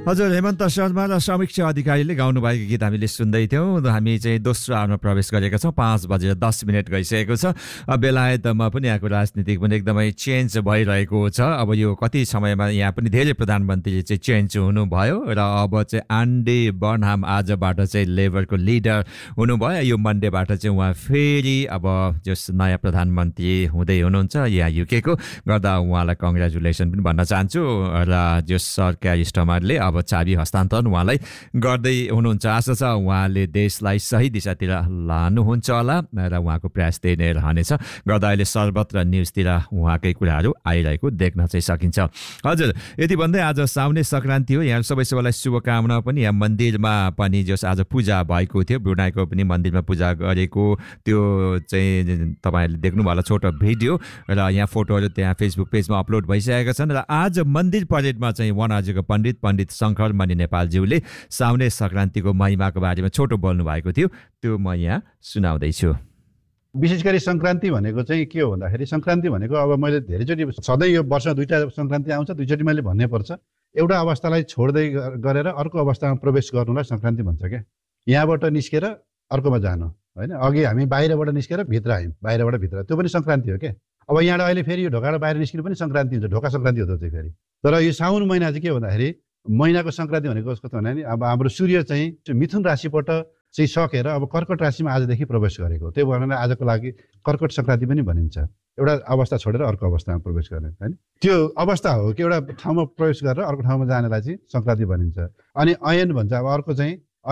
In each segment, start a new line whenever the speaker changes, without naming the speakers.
हजुर, हेमन्त शर्मा र समीक्षा अधिकारीले गाउनुभएको गीत हामीले सुन्दै थियौँ। हामी चाहिँ दोस्रो आवरमा प्रवेश गरेका छौँ। 5:10 गइसकेको छ। बेलायतमा पनि यहाँको राजनीतिक पनि एकदमै चेन्ज भइरहेको छ। अब यो कति समयमा यहाँ पनि धेरै प्रधानमन्त्री चाहिँ चेन्ज हुनुभयो र अब चाहिँ एन्डी बर्नहाम आजबाट चाहिँ लेबरको लिडर हुनुभयो। यो मन्डेबाट चाहिँ उहाँ फेरि अब जस नयाँ प्रधानमन्त्री हुँदै हुनुहुन्छ यहाँ युकेको, गर्दा उहाँलाई कङ्ग्रेचुलेसन पनि भन्न चाहन्छु। र जो सरकारी स्टमरले अब चाबी हस्तान्तरण उहाँलाई गर्दै हुनुहुन्छ। आशा छ उहाँले देशलाई सही दिशातिर लानुहुन्छ होला र उहाँको प्रयास त्यही नै रहनेछ। गर्दा अहिले सर्वत्र न्युजतिर उहाँकै कुराहरू आइरहेको देख्न चाहिँ सकिन्छ। हजुर, यति भन्दै आज साउने सङ्क्रान्ति हो। यहाँ सबैलाई शुभकामना पनि। यहाँ मन्दिरमा पनि जस आज पूजा भएको थियो, ब्रुनाईको पनि मन्दिरमा पूजा गरेको त्यो चाहिँ तपाईँहरूले देख्नुभयो होला छोटो भिडियो, र यहाँ फोटोहरू त्यहाँ फेसबुक पेजमा अपलोड भइसकेका छन्। र आज मन्दिर परेडमा चाहिँ वनराज्यको पण्डित शङ्कर मणि नेपालज्यूले साउने सङ्क्रान्तिको महिमाको बारेमा छोटो बोल्नु भएको थियो, त्यो म यहाँ सुनाउँदैछु।
विशेष गरी सङ्क्रान्ति भनेको चाहिँ के हो भन्दाखेरि, सङ्क्रान्ति भनेको अब मैले धेरैचोटि सधैँ यो वर्षमा 2टा सङ्क्रान्ति आउँछ, 2चोटि मैले भन्नै पर्छ। एउटा अवस्थालाई छोड्दै गरेर अर्को अवस्थामा प्रवेश गर्नुलाई सङ्क्रान्ति भन्छ क्या। यहाँबाट निस्केर अर्कोमा जानु होइन। अघि हामी बाहिरबाट निस्केर भित्र आयौँ, बाहिरबाट भित्र, त्यो पनि सङ्क्रान्ति हो क्या। अब यहाँबाट अहिले फेरि यो ढोकाबाट बाहिर निस्किनु पनि सङ्क्रान्ति हुन्छ, ढोका सङ्क्रान्ति हो त्यो चाहिँ फेरि। तर यो साउन महिना चाहिँ के भन्दाखेरि महिनाको सङ्क्रान्ति भनेको कस्तो भन्दाखेरि अब हाम्रो सूर्य चाहिँ मिथुन राशिबाट चाहिँ सकेर अब कर्कट राशिमा आजदेखि प्रवेश गरेको, त्यही भएर आजको लागि कर्कट सङ्क्रान्ति पनि भनिन्छ। एउटा अवस्था छोडेर अर्को अवस्थामा प्रवेश गर्ने होइन, त्यो अवस्था हो कि एउटा ठाउँमा प्रवेश गरेर अर्को ठाउँमा जानेलाई चाहिँ सङ्क्रान्ति भनिन्छ। अनि अयन भन्छ। अब अर्को चाहिँ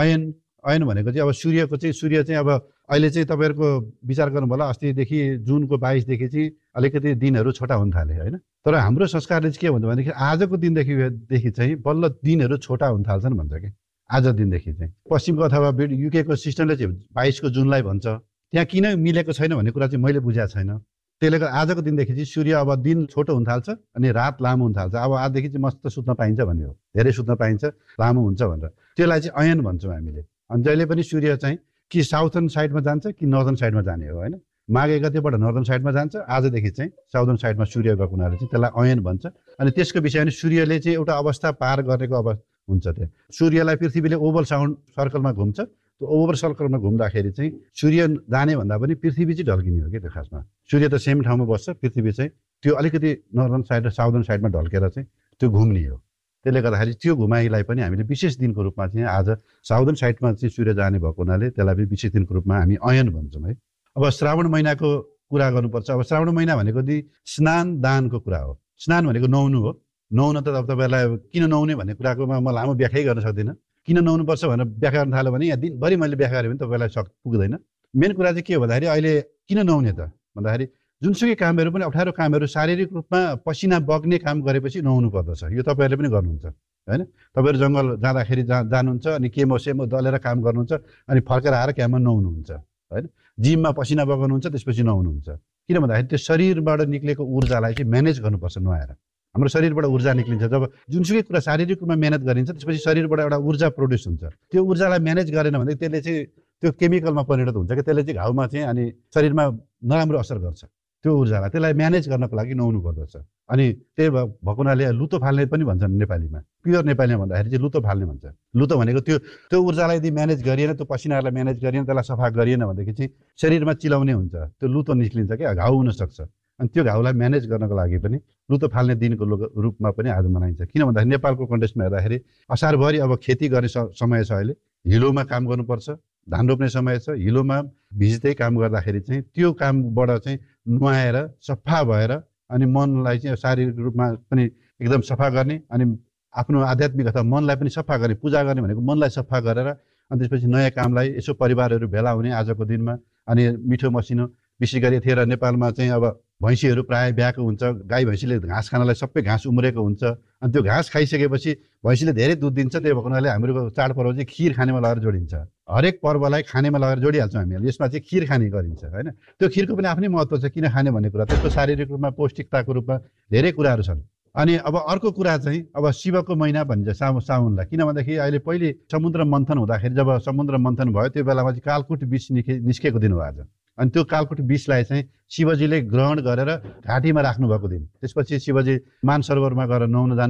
अयन भनेको चाहिँ अब सूर्य चाहिँ अब अहिले चाहिँ तपाईँहरूको विचार गर्नु होला, अस्तिदेखि जुनको 22देखि चाहिँ अलिकति दिनहरू छोटा हुन थाले होइन। तर हाम्रो संस्कारले चाहिँ के भन्छ भनेदेखि आजको दिनदेखि चाहिँ बल्ल दिनहरू छोटा हुन थाल्छन् भन्छ कि। आज दिनदेखि चाहिँ पश्चिमको अथवा युकेको सिस्टमले चाहिँ 22 जुनलाई भन्छ। त्यहाँ किन मिलेको छैन भन्ने कुरा चाहिँ मैले बुझाएको छैन। त्यसले गर्दा आजको दिनदेखि चाहिँ सूर्य अब दिन छोटो हुन थाल्छ अनि रात लामो हुन थाल्छ। अब आजदेखि चाहिँ मस्त सुत्न पाइन्छ भन्ने हो, धेरै सुत्न पाइन्छ, लामो हुन्छ भनेर त्यसलाई चाहिँ अयन भन्छौँ हामीले। अनि जहिले पनि सूर्य चाहिँ कि साउथर्न साइडमा जान्छ कि नर्दर्न साइडमा जाने हो होइन। माघे गतेबाट नर्दर्न साइडमा जान्छ, आजदेखि चाहिँ साउदर्न साइडमा सूर्य गएको हुनाले चाहिँ त्यसलाई अयन भन्छ। अनि त्यसको विषयमा सूर्यले चाहिँ एउटा अवस्था पार गरेको अवस्था हुन्छ। त्यहाँ सूर्यलाई पृथ्वीले ओभल सर्कलमा घुम्छ, त्यो ओभल सर्कलमा घुम्दाखेरि चाहिँ सूर्य जाने भन्दा पनि पृथ्वी चाहिँ ढल्किने हो कि त्यो खासमा। सूर्य त सेम ठाउँमा बस्छ, पृथ्वी चाहिँ त्यो अलिकति नर्दर्न साइड र साउदर्न साइडमा ढल्केर चाहिँ त्यो घुम्ने हो। त्यसले गर्दाखेरि त्यो घुमाइलाई पनि हामीले विशेष दिनको रूपमा चाहिँ आज साउदर्न साइडमा चाहिँ सूर्य जाने भएको हुनाले त्यसलाई पनि विशेष दिनको रूपमा हामी अयन भन्छौँ है। अब श्रावण महिनाको कुरा गर्नुपर्छ। अब श्रावण महिना भनेको स्नान दानको कुरा हो। स्नान भनेको नुहाउनु हो। नुहाउन त अब तपाईँलाई किन नुहाउने भन्ने कुराकोमा म लामो व्याख्या गर्न सक्दिनँ। किन नुहाउनुपर्छ भनेर व्याख्या गर्न थाल्यो भने यहाँ दिनभरि मैले व्याख्या गरेँ भने तपाईँलाई पुग्दैन। मेन कुरा चाहिँ के हो भन्दाखेरि अहिले किन नुहाउने त भन्दाखेरि जुनसुकै कामहरू पनि अप्ठ्यारो कामहरू शारीरिक रूपमा पसिना बग्ने काम गरेपछि नुहाउनु पर्दछ। यो तपाईँहरूले पनि गर्नुहुन्छ होइन। तपाईँहरू जङ्गल जाँदाखेरि जानुहुन्छ अनि केमो सेमो दलेर काम गर्नुहुन्छ अनि फर्केर आएर क्याममा नुहाउनुहुन्छ होइन। जिममा पसिना बगाउनुहुन्छ, त्यसपछि नुहाउनुहुन्छ। किन भन्दाखेरि त्यो शरीरबाट निक्लेको ऊर्जालाई चाहिँ म्यानेज गर्नुपर्छ नुहाएर। हाम्रो शरीरबाट ऊर्जा निक्लिन्छ। जब जुनसुकै कुरा शारीरिक रूपमा मेहनत गरिन्छ त्यसपछि शरीरबाट एउटा ऊर्जा प्रोड्युस हुन्छ। त्यो ऊर्जालाई म्यानेज गरेन भने त्यसले चाहिँ त्यो केमिकलमा परिणत हुन्छ कि त्यसले चाहिँ घाउमा चाहिँ अनि शरीरमा नराम्रो असर गर्छ। त्यो ऊर्जालाई त्यसलाई म्यानेज गर्नको लागि नुहाउनु पर्दछ। अनि त्यही भएको हुनाले लुतो फाल्ने पनि भन्छन् नेपालीमा। प्योर नेपालीमा भन्दाखेरि चाहिँ लुतो फाल्ने भन्छ। लुतो भनेको त्यो ऊर्जालाई यदि म्यानेज गरिएन, त्यो पसिनाहरूलाई म्यानेज गरिएन, त्यसलाई सफा गरिएन भनेदेखि चाहिँ शरीरमा चिलाउने हुन्छ, त्यो लुतो निस्किन्छ क्या, घाउ हुनसक्छ। अनि त्यो घाउलाई म्यानेज गर्नको लागि पनि लुतो फाल्ने दिनको रूपमा पनि आज मनाइन्छ। किन भन्दाखेरि नेपालको कन्टेक्स्टमा हेर्दाखेरि असारभरि अब खेती गर्ने समय छ। अहिले हिलोमा काम गर्नुपर्छ, धान रोप्ने समय छ। हिलोमा भिज्दै काम गर्दाखेरि चाहिँ त्यो कामबाट चाहिँ नुहाएर सफा भएर अनि मनलाई चाहिँ शारीरिक रूपमा पनि एकदम सफा गर्ने अनि आफ्नो आध्यात्मिक अथवा मनलाई पनि सफा गर्ने। पूजा गर्ने भनेको मनलाई सफा गरेर अनि त्यसपछि नयाँ कामलाई यसो परिवारहरू भेला हुने आजको दिनमा। अनि मिठो मसिनो विशेष गरी यतिखेर नेपालमा चाहिँ अब भैँसीहरू प्रायः ब्याएको हुन्छ। गाई भैँसीले घाँस खानलाई सबै घाँस उम्रेको हुन्छ। अनि त्यो घाँस खाइसकेपछि भैँसीले धेरै दुध दिन्छ। त्यही भएको हुनाले हाम्रो चाडपर्व चाहिँ खिर खानेमा लगाएर जोडिन्छ। हरेक पर्वलाई खानेमा लगाएर जोडिहाल्छौँ हामीले। यसमा चाहिँ खिर खाने गरिन्छ होइन। त्यो खिरको पनि आफ्नै महत्त्व छ किन खाने भन्ने कुरा। त्यसको शारीरिक रूपमा पौष्टिकताको रूपमा धेरै कुराहरू छन्। अनि अब अर्को कुरा चाहिँ अब शिवको महिना भनिन्छ साउनलाई। किन भन्दाखेरि अहिले पहिले समुद्र मन्थन हुँदाखेरि जब समुद्र मन्थन भयो त्यो बेलामा चाहिँ कालकुट विष निस्केको दिन हो आज। अनि त्यो कालकुट विषलाई चाहिँ शिवजीले ग्रहण गरेर घाँटीमा राख्नुभएको दिन। त्यसपछि शिवजी मानसरोवरमा गएर नुहाउन जानुभयो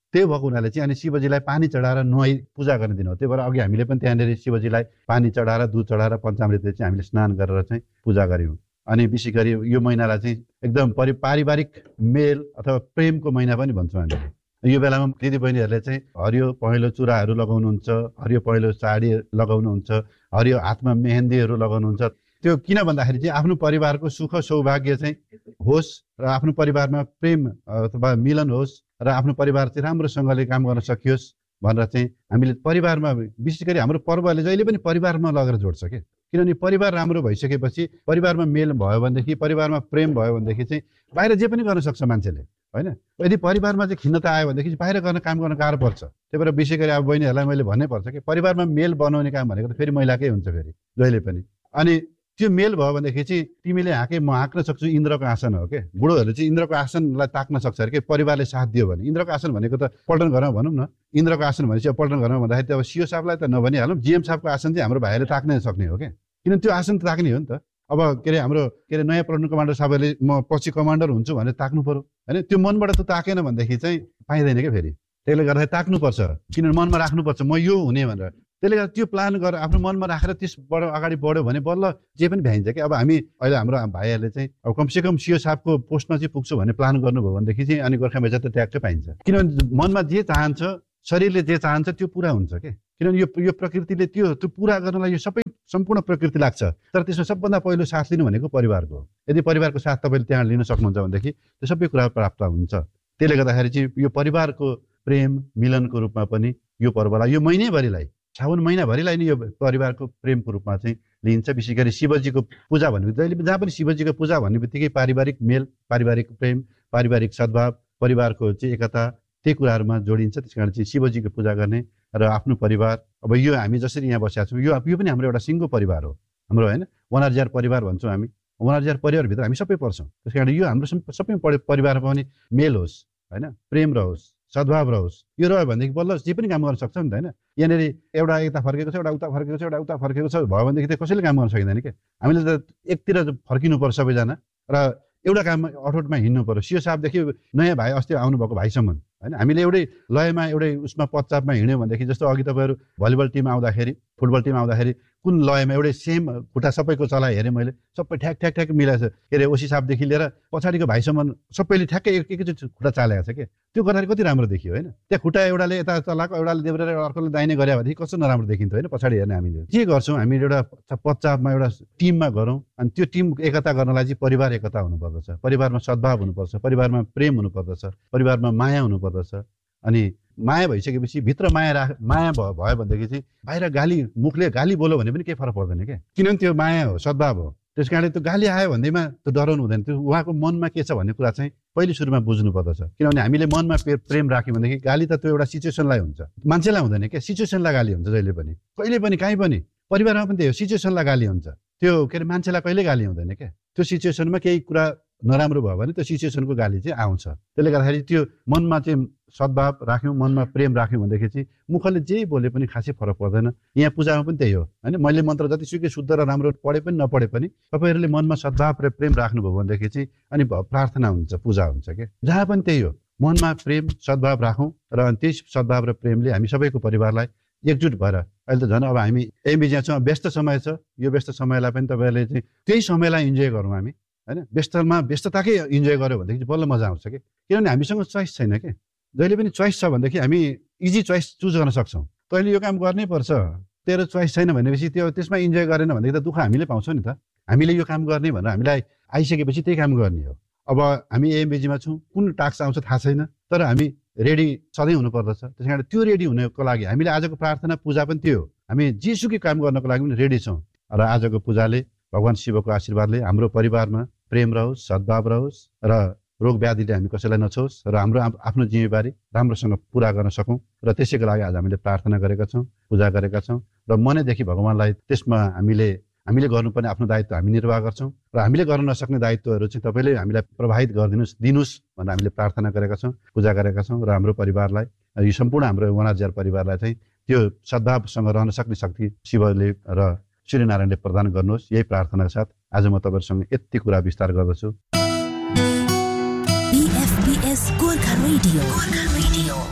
त्यही भएको हुनाले चाहिँ अनि शिवजीलाई पानी चढाएर नुहाई पूजा गर्ने दिन हो। त्यही भएर अघि हामीले पनि त्यहाँनिर शिवजीलाई पानी चढाएर दुध चढाएर पञ्चामृतले चाहिँ हामीले स्नान गरेर चाहिँ पूजा गऱ्यौँ। अनि विशेष गरी यो महिनालाई चाहिँ एकदम पारिवारिक मेल अथवा प्रेमको महिना पनि भन्छौँ हामीले। यो बेलामा दिदीबहिनीहरूले चाहिँ हरियो पहेँलो चुराहरू लगाउनुहुन्छ, हरियो पहेँलो साडी लगाउनुहुन्छ, हरियो हातमा मेहेन्दीहरू लगाउनुहुन्छ। त्यो किन भन्दाखेरि चाहिँ आफ्नो परिवारको सुख सौभाग्य चाहिँ होस् र आफ्नो परिवारमा प्रेम अथवा मिलन होस् र आफ्नो परिवार चाहिँ राम्रोसँगले काम गर्न सकियोस् भनेर चाहिँ हामीले परिवारमा विशेष गरी हाम्रो पर्वले जहिले पनि परिवारमा लगेर जोड्छ के। किनभने परिवार राम्रो भइसकेपछि परिवारमा मेल भयो भनेदेखि परिवारमा प्रेम भयो भनेदेखि चाहिँ बाहिर जे पनि गर्न सक्छ मान्छेले होइन। यदि परिवारमा चाहिँ खिन्नता आयो भनेदेखि बाहिर काम गर्न गाह्रो पर्छ। त्यही भएर विशेष गरी अब बहिनीहरूलाई मैले भन्नै पर्छ कि परिवारमा मेल बनाउने काम भनेको त फेरि महिलाकै हुन्छ फेरि जहिले पनि। अनि त्यो मेल भयो भनेदेखि चाहिँ तिमीले म हाँक्न सक्छु इन्द्रको आसन हो के। बुढोहरूले चाहिँ इन्द्रको आसनलाई ताक्न सक्छ अरे के परिवारले साथ दियो भने। इन्द्रको आसन भनेको त पल्टन घरमा भनौँ न, इन्द्रको आसन भनेपछि अब पल्टन घरमा भन्दाखेरि अब सिओ साहबलाई त नभनिहालौँ, जिएम साहबको आसन चाहिँ हाम्रो भाइहरूले ताक्नै सक्ने हो क्या। किनभने त्यो आसन त ताक्ने हो नि त। अब हाम्रो नयाँ प्लटुन कमान्डर साहबले म पछि कमान्डर हुन्छु भनेर ताक्नु पर्यो होइन। त्यो मनबाट त ताकेन भनेदेखि चाहिँ पाइँदैन क्या फेरि। त्यसले गर्दाखेरि ताक्नुपर्छ, किनभने मनमा राख्नुपर्छ म यो हुने भनेर। त्यसले गर्दा त्यो प्लान गरेर आफ्नो मनमा राखेर त्यसबाट अगाडि बढ्यो भने बल्ल जे पनि भ्याइन्छ कि। अब हामी अहिले हाम्रो भाइहरूले चाहिँ अब कमसेकम सिओ साहबको पोस्टमा चाहिँ पुग्छु भन्ने प्लान गर्नुभयो भनेदेखि चाहिँ अनि गोर्खा मेजा त ट्याक्कै पाइन्छ। किनभने मनमा जे चाहन्छ, शरीरले जे चाहन्छ त्यो पुरा हुन्छ के। किनभने यो प्रकृतिले त्यो पुरा गर्नलाई यो सबै सम्पूर्ण प्रकृति लाग्छ। तर त्यसमा सबभन्दा पहिलो साथ लिनु भनेको परिवारको हो। यदि परिवारको साथ तपाईँले त्यहाँ लिन सक्नुहुन्छ भनेदेखि त्यो सबै कुरा प्राप्त हुन्छ। त्यसले गर्दाखेरि चाहिँ यो परिवारको प्रेम मिलनको रूपमा पनि यो पर्वलाई यो महिनाभरिलाई साउन महिनाभरिलाई नै यो परिवारको प्रेमको रूपमा चाहिँ लिइन्छ। विशेष गरी शिवजीको पूजा भन्ने जहिले जहाँ पनि शिवजीको पूजा भन्ने बित्तिकै पारिवारिक मेल, पारिवारिक प्रेम, पारिवारिक सद्भाव, परिवारको चाहिँ एकता त्यही कुराहरूमा जोडिन्छ। त्यस कारण चाहिँ शिवजीको पूजा गर्ने र आफ्नो परिवार अब यो हामी जसरी यहाँ बसेका छौँ यो पनि हाम्रो एउटा सिङ्गो परिवार हो हाम्रो होइन। 1000 परिवार भन्छौँ हामी। 1000 परिवारभित्र हामी सबै पर्छौँ। त्यस कारण यो हाम्रो सबै परिवारमा पनि मेल होस् होइन, प्रेम रहोस्, सद्भाव रहोस्। यो रह्यो भनेदेखि बल्ल जे पनि काम गर्न सक्छ नि त होइन। यहाँनिर एउटा यता फर्केको छ, एउटा उता फर्केको छ, एउटा उता फर्केको छ भयो भनेदेखि त कसैले काम गर्न सकिँदैन क्या। हामीले त एकतिर फर्किनु पर्छ सबैजना र एउटा काम अठोटमा हिँड्नु पर्यो। सिओ साहबदेखि नयाँ भाइ अस्ति आउनुभएको भाइसम्म होइन। हामीले एउटै लयमा एउटै उसमा पदचापमा हिँड्यो भनेदेखि जस्तो अघि तपाईँहरू भलिबल टिम आउँदाखेरि फुटबल टिम आउँदाखेरि कुन लयमा एउटै सेम खुट्टा सबैको चलाइ हेरेँ मैले, सबै ठ्याक ठ्याक ठ्याक मिलाएको छ के अरे। ओसी साहबदेखि लिएर पछाडिको भाइसम्म सबैले ठ्याक्कै एकैचोटि खुट्टा चालेको छ क्या। त्यो गर्दाखेरि कति राम्रो देखियो होइन। त्यहाँ खुट्टा एउटाले यता चलाएको, एउटाले देब्रे अर्कोले दाहिने गरे भनेदेखि कस्तो नराम्रो देखिन्थ्यो होइन। पछाडि हेर्ने हामीले के गर्छौँ, हामी एउटा पदचापमा एउटा टिममा गरौँ। अनि त्यो टिम एकता गर्नलाई चाहिँ परिवार एकता हुनुपर्दछ, परिवारमा सद्भाव हुनुपर्छ, परिवारमा प्रेम हुनुपर्दछ, परिवारमा माया हुनुपर्दछ। अनि माया भइसकेपछि भित्र माया भयो भनेदेखि चाहिँ बाहिर मुखले गाली बोल्यो भने पनि केही फरक पर्दैन क्या। किनभने त्यो माया हो, सद्भाव हो। त्यस कारणले त्यो गाली आयो भन्दैमा त्यो डराउनु हुँदैन। त्यो उहाँको मनमा के छ भन्ने कुरा चाहिँ पहिले सुरुमा बुझ्नु पर्दछ। किनभने हामीले मनमा प्रेम राख्यौँ भनेदेखि गाली त त्यो एउटा सिचुएसनलाई हुन्छ, मान्छेलाई हुँदैन क्या। सिचुएसनलाई गाली हुन्छ जहिले पनि, कहिले पनि, कहीँ पनि। परिवारमा पनि त्यही हो, सिचुएसनलाई गाली हुन्छ। त्यो के अरे मान्छेलाई कहिले गाली हुँदैन क्या। त्यो सिचुएसनमा केही कुरा नराम्रो भयो भने त्यो सिचुएसनको गाली चाहिँ आउँछ। त्यसले गर्दाखेरि त्यो मनमा चाहिँ सद्भाव राख्यौँ, मनमा प्रेम राख्यौँ भनेदेखि चाहिँ मुखले जे बोले पनि खासै फरक पर्दैन। यहाँ पूजामा पनि त्यही हो होइन। मैले मन्त्र जतिसुकै शुद्ध र राम्रो पढे पनि नपढे पनि तपाईँहरूले मनमा सद्भाव र प्रेम राख्नुभयो भनेदेखि चाहिँ अनि प्रार्थना हुन्छ, पूजा हुन्छ क्या। जहाँ पनि त्यही हो, मनमा प्रेम सद्भाव राखौँ र त्यही सद्भाव र प्रेमले हामी सबैको परिवारलाई एकजुट भएर अहिले त झन् अब हामी एमबिजी छौँ, व्यस्त समय छ। यो व्यस्त समयलाई पनि तपाईँहरूले चाहिँ त्यही समयलाई इन्जोय गरौँ हामी होइन। व्यस्तताकै इन्जोय गऱ्यो भनेदेखि बल्ल मजा आउँछ कि। किनभने हामीसँग चोइस छैन कि। जहिले पनि चोइस छ भनेदेखि हामी इजी चोइस चुज गर्न सक्छौँ। तैँले यो काम गर्नै पर्छ, तेरो चोइस छैन भनेपछि त्यसमा इन्जोय गरेन भनेदेखि त दुःख हामीले पाउँछौँ नि त। हामीले यो काम गर्ने भनेर हामीलाई आइसकेपछि त्यही काम गर्ने हो। अब हामी एएमबिजीमा छौँ, कुन टास्क आउँछ थाहा छैन, तर हामी रेडी सधैँ हुनुपर्दछ। त्यस कारण त्यो रेडी हुनको लागि हामीले आजको प्रार्थना पूजा पनि त्यो हो। हामी जेसुकै काम गर्नको लागि पनि रेडी छौँ। र आजको पूजाले भगवान् शिवको आशीर्वादले हाम्रो परिवारमा प्रेम रहोस्, सद्भाव रहोस् र रोग व्याधिले हामी कसैलाई नछोस् र हाम्रो आफ्नो जिम्मेवारी राम्रोसँग पुरा गर्न सकौँ। र त्यसैको लागि आज हामीले प्रार्थना गरेका छौँ, पूजा गरेका छौँ र मनैदेखि भगवान्लाई त्यसमा हामीले गर्नुपर्ने आफ्नो दायित्व हामी निर्वाह गर्छौँ। र हामीले गर्न नसक्ने दायित्वहरू चाहिँ तपाईँले हामीलाई प्रभावित दिनुहोस् भनेर हामीले प्रार्थना गरेका छौँ, पूजा गरेका छौँ। र हाम्रो परिवारलाई, यो सम्पूर्ण हाम्रो 1000 परिवारलाई चाहिँ त्यो सद्भावसँग रहन सक्ने शक्ति शिवले र सूर्यनारायणले प्रदान गर्नुहोस्। यही प्रार्थनाका साथ आज म तपाईँहरूसँग यति कुरा विस्तार गर्दछु।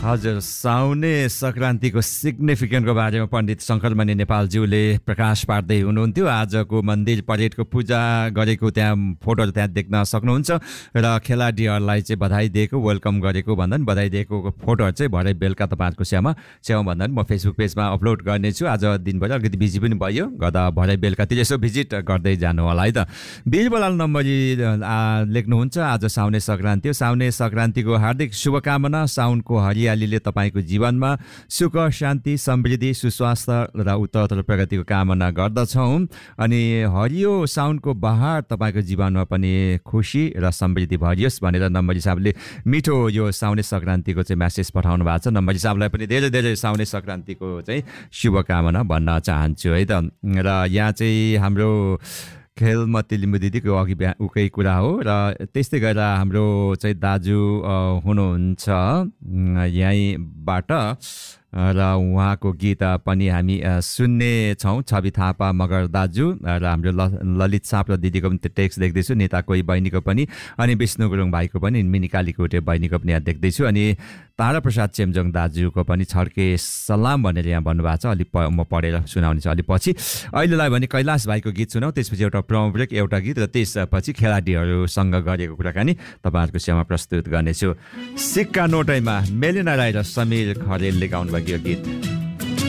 हजुर, साउने सङ्क्रान्तिको सिग्निफिकेन्टको बारेमा पण्डित शङ्करमणि नेपालज्यूले प्रकाश पार्दै हुनुहुन्थ्यो। आजको मन्दिर परेडको पूजा गरेको त्यहाँ फोटोहरू त्यहाँ देख्न सक्नुहुन्छ र खेलाडीहरूलाई चाहिँ बधाई दिएको, वेलकम गरेको भन्दा पनि बधाई दिएको फोटोहरू चाहिँ भरे बेलुका तपाईँहरूको छेउमा भन्दा पनि म फेसबुक पेजमा अपलोड गर्नेछु। आज दिनभरि अलिकति बिजी पनि भयो, गर्दा भरे बेलुकातिर यसो भिजिट गर्दै जानु होला है त। वीरबलाल नम्बरी लेख्नुहुन्छ, आज साउने सङ्क्रान्ति हो। साउने सङ्क्रान्तिको हार्दिक शुभकामना। साउनको हरियालीले तपाईँको जीवनमा सुख, शान्ति, समृद्धि, सुस्वास्थ्य र उत्तरोत्तर प्रगतिको कामना गर्दछौँ। अनि हरियो साउनको बहार तपाईँको जीवनमा पनि खुसी र समृद्धि भरियोस् भनेर नम्बरी साहबले मिठो यो साउने सङ्क्रान्तिको चाहिँ म्यासेज पठाउनु भएको छ। नम्बरी साहबलाई पनि धेरै धेरै साउने सङ्क्रान्तिको चाहिँ शुभकामना भन्न चाहन्छु है त। र यहाँ चाहिँ हाम्रो खेलमती लिम्बू दिदीको अघि उकै कुरा हो र त्यस्तै गरेर हाम्रो चाहिँ दाजु हुनुहुन्छ यहीँबाट र उहाँको गीत पनि हामी सुन्नेछौँ। छवि थापा मगर दाजु र हाम्रो ललित साप र दिदीको पनि टेक्स्ट देख्दैछु, नेता कोही बहिनीको पनि, अनि विष्णु गुरुङ भाइको पनि, मिनी कालीकोटे बहिनीको पनि यहाँ देख्दैछु, अनि तारा प्रसाद चेम्जोङ दाजुको पनि छड्के सलाम भनेर यहाँ भन्नुभएको छ। अलिक म पढेर सुनाउने छु अलिक पछि। अहिलेलाई भने कैलाश भाइको गीत सुनाऊ, त्यसपछि एउटा प्रोमो ब्रेक, एउटा गीत, र त्यसपछि खेलाडीहरूसँग गरेको कुराकानी तपाईँहरूको सेवामा प्रस्तुत गर्नेछु। सिक्का नोटैमा मेलिना राई र समीर खरेलले गाउनुभएको यो गीत।